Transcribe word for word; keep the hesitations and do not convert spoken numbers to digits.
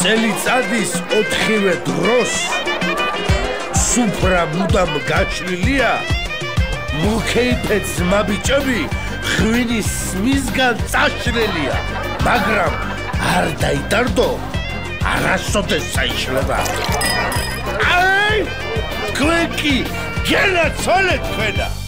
წელიწადის ოთხივე დროს სუფრა მუდამ გაჩლილია, მულქეიფე ძმაბიჭები ღვინის მისგან წაშლილია, მაგრამ არ დაიდარდო, არასოდეს საიშლება. აი, თქვენ კი გენაცვალეთ თქვენა.